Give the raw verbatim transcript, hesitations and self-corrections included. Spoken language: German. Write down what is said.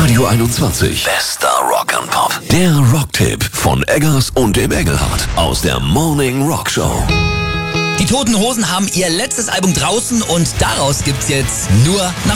Radio einundzwanzig. Bester Rock and Pop. Der Rocktipp von Eggers und dem Engelhardt aus der Morning Rock Show. Die Toten Hosen haben ihr letztes Album draußen und daraus gibt's jetzt nur nach